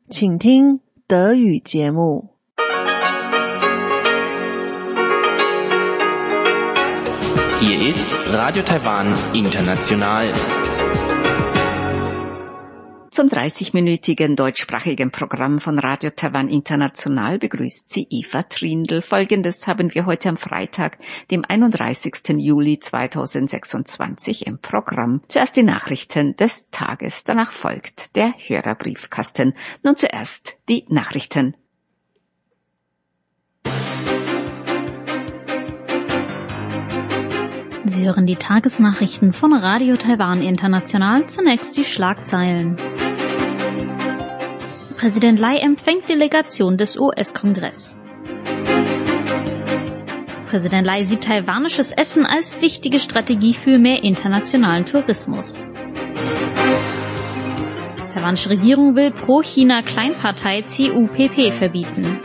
请听德语节目。 Hier ist Radio Taiwan International. Zum 30-minütigen deutschsprachigen Programm von Radio Taiwan International begrüßt sie Eva Trindl. Folgendes haben wir heute am Freitag, dem 31. Juli 2026 im Programm. Zuerst die Nachrichten des Tages, danach folgt der Hörerbriefkasten. Nun zuerst die Nachrichten. Sie hören die Tagesnachrichten von Radio Taiwan International. Zunächst die Schlagzeilen. Präsident Lai empfängt Delegation des US-Kongress. Präsident Lai sieht taiwanisches Essen als wichtige Strategie für mehr internationalen Tourismus. Taiwanische Regierung will Pro-China-Kleinpartei CUPP verbieten.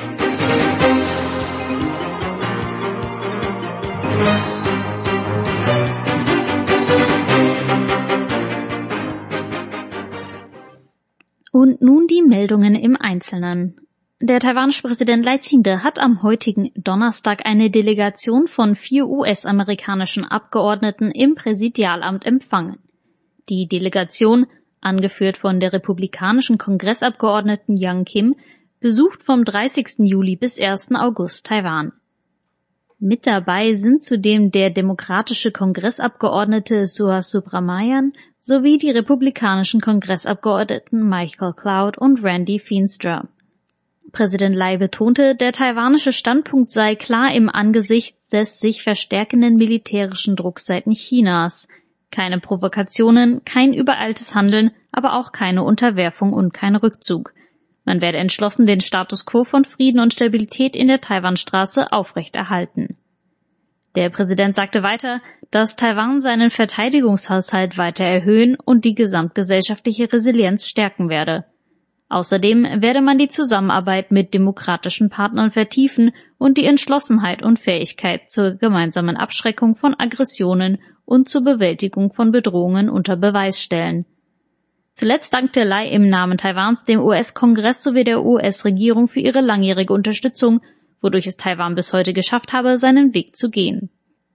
Und nun die Meldungen im Einzelnen. Der taiwanische Präsident Lai Ching-te hat am heutigen Donnerstag eine Delegation von 4 US-amerikanischen Abgeordneten im Präsidialamt empfangen. Die Delegation, angeführt von der republikanischen Kongressabgeordneten Young Kim, besucht vom 30. Juli bis 1. August Taiwan. Mit dabei sind zudem der demokratische Kongressabgeordnete Suhas Subramanian sowie die republikanischen Kongressabgeordneten Michael Cloud und Randy Feenstra. Präsident Lai betonte, der taiwanische Standpunkt sei klar im Angesicht des sich verstärkenden militärischen Drucks seitens Chinas. Keine Provokationen, kein übereiltes Handeln, aber auch keine Unterwerfung und kein Rückzug. Man werde entschlossen den Status quo von Frieden und Stabilität in der Taiwanstraße aufrechterhalten. Der Präsident sagte weiter, dass Taiwan seinen Verteidigungshaushalt weiter erhöhen und die gesamtgesellschaftliche Resilienz stärken werde. Außerdem werde man die Zusammenarbeit mit demokratischen Partnern vertiefen und die Entschlossenheit und Fähigkeit zur gemeinsamen Abschreckung von Aggressionen und zur Bewältigung von Bedrohungen unter Beweis stellen. Zuletzt dankte Lai im Namen Taiwans dem US-Kongress sowie der US-Regierung für ihre langjährige Unterstützung, wodurch es Taiwan bis heute geschafft habe, seinen Weg zu gehen.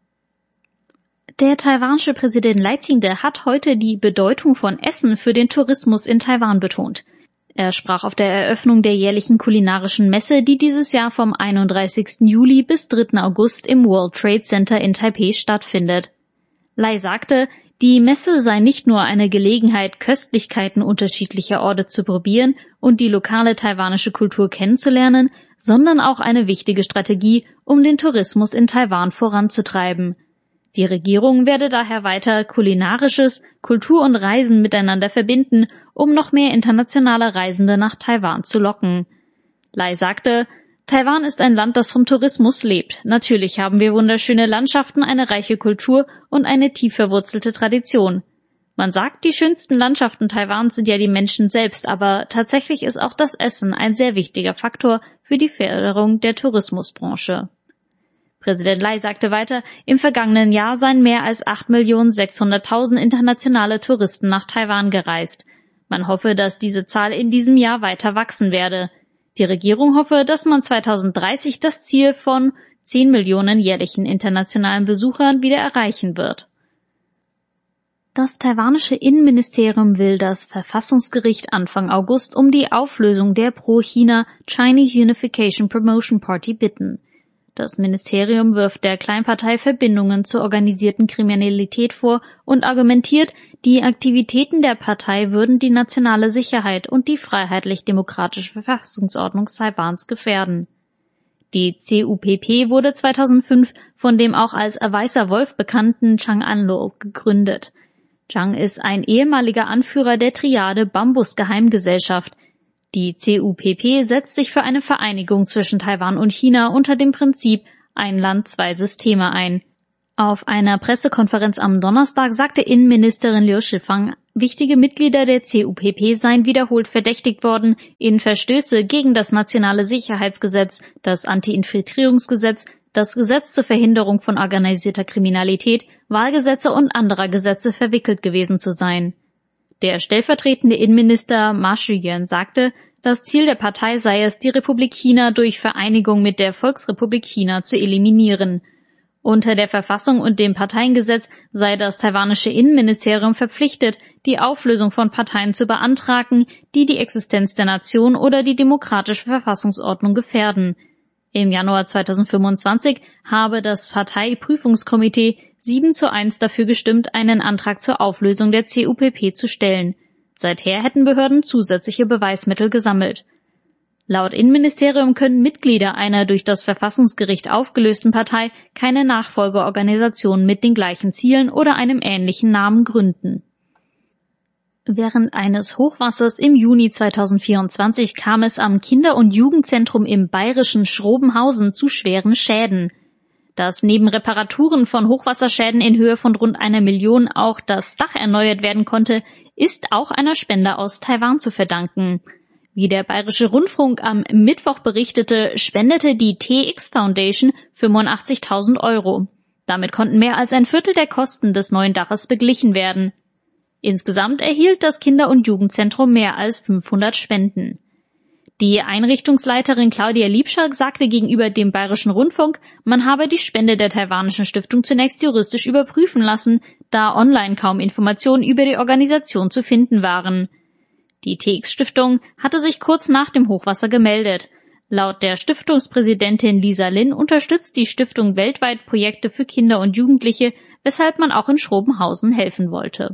Der taiwanische Präsident Lai Ching-te hat heute die Bedeutung von Essen für den Tourismus in Taiwan betont. Er sprach auf der Eröffnung der jährlichen kulinarischen Messe, die dieses Jahr vom 31. Juli bis 3. August im World Trade Center in Taipeh stattfindet. Lai sagte, die Messe sei nicht nur eine Gelegenheit, Köstlichkeiten unterschiedlicher Orte zu probieren und die lokale taiwanische Kultur kennenzulernen, sondern auch eine wichtige Strategie, um den Tourismus in Taiwan voranzutreiben. Die Regierung werde daher weiter kulinarisches, Kultur und Reisen miteinander verbinden, um noch mehr internationale Reisende nach Taiwan zu locken. Lai sagte, Taiwan ist ein Land, das vom Tourismus lebt. Natürlich haben wir wunderschöne Landschaften, eine reiche Kultur und eine tief verwurzelte Tradition. Man sagt, die schönsten Landschaften Taiwans sind ja die Menschen selbst, aber tatsächlich ist auch das Essen ein sehr wichtiger Faktor für die Förderung der Tourismusbranche. Präsident Lai sagte weiter, im vergangenen Jahr seien mehr als 8.600.000 internationale Touristen nach Taiwan gereist. Man hoffe, dass diese Zahl in diesem Jahr weiter wachsen werde. Die Regierung hoffe, dass man 2030 das Ziel von 10 Millionen jährlichen internationalen Besuchern wieder erreichen wird. Das taiwanische Innenministerium will das Verfassungsgericht Anfang August um die Auflösung der Pro-China Chinese Unification Promotion Party bitten. Das Ministerium wirft der Kleinpartei Verbindungen zur organisierten Kriminalität vor und argumentiert, die Aktivitäten der Partei würden die nationale Sicherheit und die freiheitlich-demokratische Verfassungsordnung Taiwans gefährden. Die CUPP wurde 2005 von dem auch als Weißer Wolf bekannten Chang Anlo gegründet. Chang ist ein ehemaliger Anführer der Triade Bambus-Geheimgesellschaft. Die CUPP setzt sich für eine Vereinigung zwischen Taiwan und China unter dem Prinzip Ein Land, zwei Systeme ein. Auf einer Pressekonferenz am Donnerstag sagte Innenministerin Liu Shifang, wichtige Mitglieder der CUPP seien wiederholt verdächtigt worden, in Verstöße gegen das nationale Sicherheitsgesetz, das Anti-Infiltrierungsgesetz, das Gesetz zur Verhinderung von organisierter Kriminalität, Wahlgesetze und anderer Gesetze verwickelt gewesen zu sein. Der stellvertretende Innenminister Ma Shiyuan sagte, Das Ziel der Partei sei es, die Republik China durch Vereinigung mit der Volksrepublik China zu eliminieren. Unter der Verfassung und dem Parteiengesetz sei das taiwanische Innenministerium verpflichtet, die Auflösung von Parteien zu beantragen, die die Existenz der Nation oder die demokratische Verfassungsordnung gefährden. Im Januar 2025 habe das Parteiprüfungskomitee 7:1 dafür gestimmt, einen Antrag zur Auflösung der CUPP zu stellen. Seither hätten Behörden zusätzliche Beweismittel gesammelt. Laut Innenministerium können Mitglieder einer durch das Verfassungsgericht aufgelösten Partei keine Nachfolgeorganisation mit den gleichen Zielen oder einem ähnlichen Namen gründen. Während eines Hochwassers im Juni 2024 kam es am Kinder- und Jugendzentrum im bayerischen Schrobenhausen zu schweren Schäden. Dass neben Reparaturen von Hochwasserschäden in Höhe von rund 1 Million auch das Dach erneuert werden konnte, ist auch einer Spende aus Taiwan zu verdanken. Wie der Bayerische Rundfunk am Mittwoch berichtete, spendete die TX Foundation 85.000 €. Damit konnten mehr als ein Viertel der Kosten des neuen Daches beglichen werden. Insgesamt erhielt das Kinder- und Jugendzentrum mehr als 500 Spenden. Die Einrichtungsleiterin Claudia Liebscher sagte gegenüber dem Bayerischen Rundfunk, man habe die Spende der taiwanischen Stiftung zunächst juristisch überprüfen lassen, da online kaum Informationen über die Organisation zu finden waren. Die TX-Stiftung hatte sich kurz nach dem Hochwasser gemeldet. Laut der Stiftungspräsidentin Lisa Lin unterstützt die Stiftung weltweit Projekte für Kinder und Jugendliche, weshalb man auch in Schrobenhausen helfen wollte.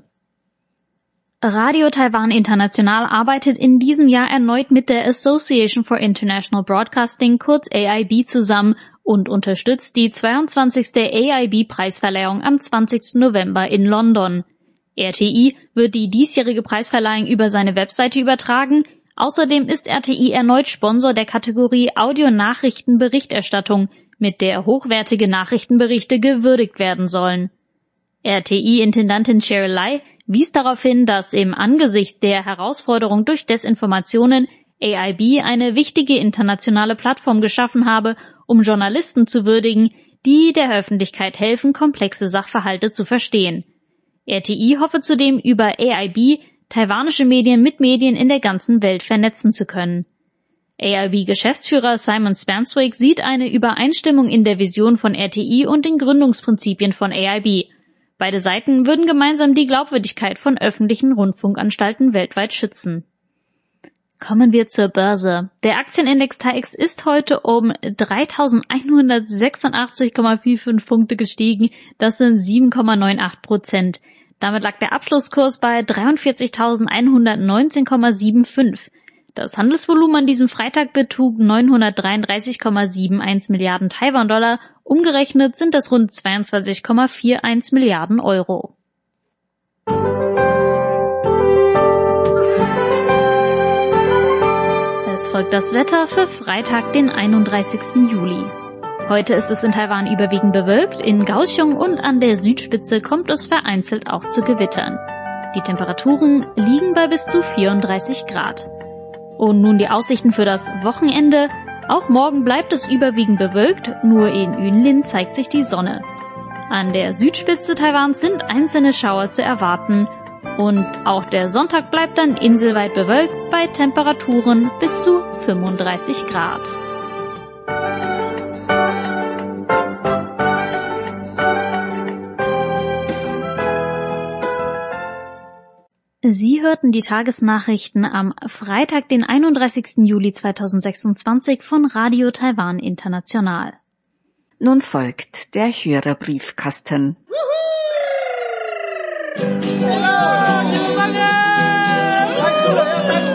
Radio Taiwan International arbeitet in diesem Jahr erneut mit der Association for International Broadcasting, kurz AIB, zusammen und unterstützt die 22. AIB-Preisverleihung am 20. November in London. RTI wird die diesjährige Preisverleihung über seine Webseite übertragen. Außerdem ist RTI erneut Sponsor der Kategorie Audio-Nachrichten-Berichterstattung, mit der hochwertige Nachrichtenberichte gewürdigt werden sollen. RTI-Intendantin Cheryl Lai wies darauf hin, dass im Angesicht der Herausforderung durch Desinformationen AIB eine wichtige internationale Plattform geschaffen habe, um Journalisten zu würdigen, die der Öffentlichkeit helfen, komplexe Sachverhalte zu verstehen. RTI hoffe zudem, über AIB taiwanische Medien mit Medien in der ganzen Welt vernetzen zu können. AIB-Geschäftsführer Simon Spanswick sieht eine Übereinstimmung in der Vision von RTI und den Gründungsprinzipien von AIB. Beide Seiten würden gemeinsam die Glaubwürdigkeit von öffentlichen Rundfunkanstalten weltweit schützen. Kommen wir zur Börse. Der Aktienindex TAIEX ist heute um 3.186,45 Punkte gestiegen. Das sind 7,98%. Damit lag der Abschlusskurs bei 43.119,75. Das Handelsvolumen an diesem Freitag betrug 933,71 Milliarden Taiwan-Dollar. Umgerechnet sind das rund 22,41 Milliarden Euro. Es folgt das Wetter für Freitag, den 31. Juli. Heute ist es in Taiwan überwiegend bewölkt, in Kaohsiung und an der Südspitze kommt es vereinzelt auch zu Gewittern. Die Temperaturen liegen bei bis zu 34 Grad. Und nun die Aussichten für das Wochenende. Auch morgen bleibt es überwiegend bewölkt, nur in Yunlin zeigt sich die Sonne. An der Südspitze Taiwans sind einzelne Schauer zu erwarten. Und auch der Sonntag bleibt dann inselweit bewölkt bei Temperaturen bis zu 35 Grad. Sie hörten die Tagesnachrichten am Freitag, den 31. Juli 2026 von Radio Taiwan International. Nun folgt der Hörerbriefkasten. Hello,